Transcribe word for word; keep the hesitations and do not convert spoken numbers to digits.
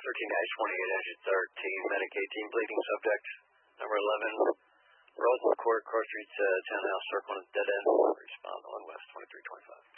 thirteen twenty-eight, engine thirteen, Medic eighteen, bleeding subject. Number eleven, Roseland Court, Court Street, uh, Townhouse, circle, dead end. Respond on West twenty-three twenty-five.